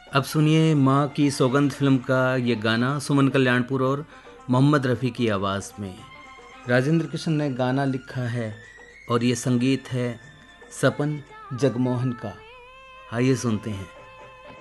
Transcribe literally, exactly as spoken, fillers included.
अब सुनिए माँ की सौगंध फिल्म का ये गाना सुमन कल्याणपुर और मोहम्मद रफ़ी की आवाज़ में। राजेंद्र कृष्ण ने गाना लिखा है और ये संगीत है सपन जगमोहन का। आइए सुनते हैं।